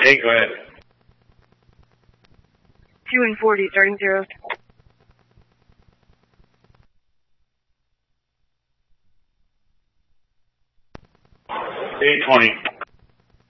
Hey, go ahead. 2 and 40, starting 0. 820.